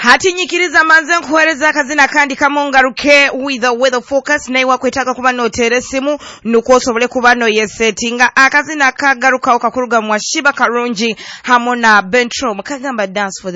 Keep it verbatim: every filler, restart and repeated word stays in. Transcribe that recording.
Hati nyikiriza manze nkuwereza akazina kandi kamungaruke with the weather focus naye wakwetaka kuba notere simu nuko osobole kuba no yesettinga akazina kagaruka okakuruga mu Shiba Karungi hamona Bentro mukagamba dance for the